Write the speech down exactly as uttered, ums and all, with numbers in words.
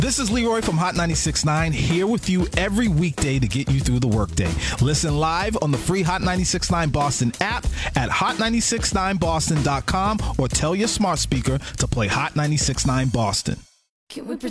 This is Leroy from Hot ninety-six point nine, here with you every weekday to get you through the workday. Listen live on the free Hot ninety-six point nine Boston app at hot ninety-six nine boston dot com or tell your smart speaker to play Hot ninety-six point nine Boston. Can we